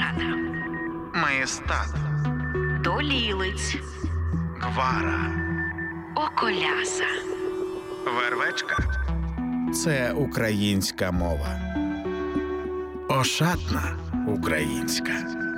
Охрана. Маєстат. Долілиць. Гвара. Околяса. Вервечка. Це українська мова. Ошатна українська.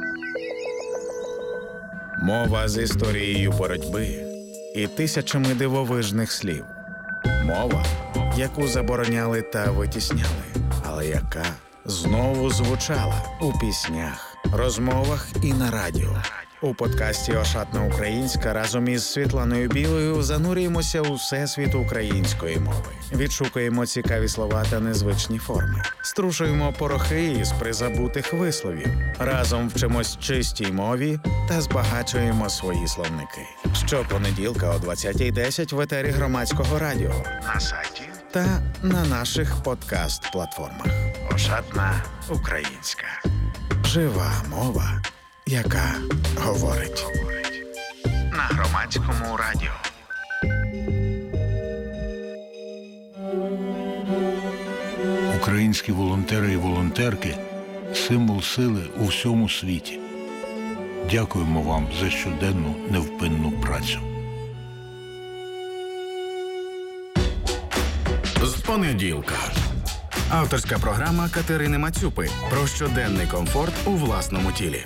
Мова з історією боротьби і тисячами дивовижних слів. Мова, яку забороняли та витісняли, але яка знову звучала у піснях, розмовах і на радіо. У подкасті «Ошатна українська» разом із Світланою Білою занурюємося у всесвіт української мови. Відшукуємо цікаві слова та незвичні форми. Струшуємо порохи із призабутих висловів. Разом вчимось чистій мові та збагачуємо свої словники. Щопонеділка о 20:10 в етері Громадського радіо, на сайті та на наших подкаст-платформах. «Ошатна українська». Жива мова, яка говорить. На Громадському радіо. Українські волонтери і волонтерки – символ сили у всьому світі. Дякуємо вам за щоденну невпинну працю. З понеділка. Авторська програма Катерини Мацюпи про щоденний комфорт у власному тілі.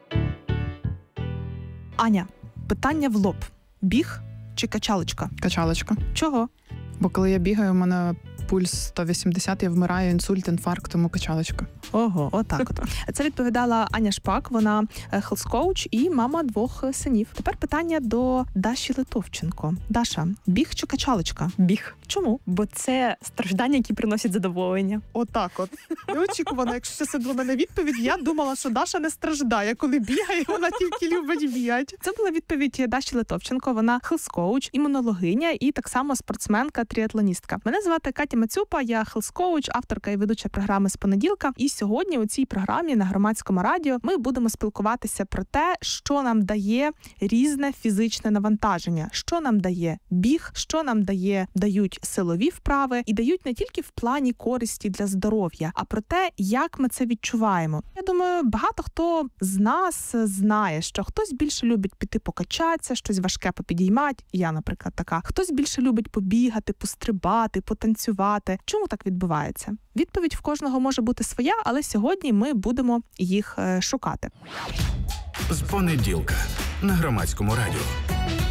Аня, питання в лоб. Біг чи качалочка? Качалочка. Чого? Бо коли я бігаю, у мене пульс 180, я вмираю, інсульт, інфаркт, тому качалочка. Ого, отак от. Це відповідала Аня Шпак, вона хелс-коуч і мама 2 синів. Тепер питання до Даші Литовченко. Даша, біг чи качалочка? Біг. Чому? Бо це страждання, які приносять задоволення. Отак от. Неочікувано, якщо це була мене відповідь, я думала, що Даша не страждає, коли бігає, вона тільки любить бігати. Це була відповідь Даші Литовченко, вона хелс-коуч, імунологиня і так само спортсменка-тріатлоністка. Мене звати Катя Мацюпа, я хелс-коуч, авторка і ведуча програми «З понеділка». І сьогодні у цій програмі на Громадському радіо ми будемо спілкуватися про те, що нам дає різне фізичне навантаження, що нам дає біг, що нам дають силові вправи і дають не тільки в плані користі для здоров'я, а про те, як ми це відчуваємо. Я думаю, багато хто з нас знає, що хтось більше любить піти покачатися, щось важке попідіймати, я, наприклад, така. Хтось більше любить побігати, пострибати, потанцювати. Чому так відбувається? Відповідь в кожного може бути своя, але сьогодні ми будемо їх шукати. З понеділка на Громадському радіо.